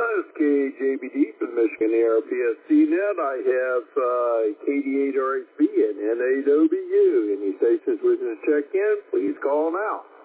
it's KJBD from Michigan ARPSC Net. I have KD8RHB and NAWU. Any stations wishing to check in, please call now.